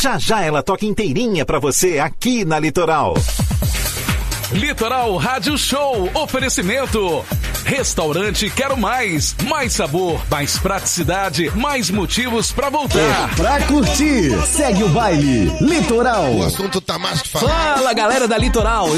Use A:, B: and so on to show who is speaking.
A: Já já ela toca inteirinha pra você aqui na Litoral.
B: Litoral Rádio Show. Oferecimento. Restaurante Quero Mais. Mais sabor, mais praticidade, mais motivos pra voltar.
C: Pra curtir, segue o baile. Litoral.
D: O assunto tá mais que falado.
E: Fala, galera da Litoral.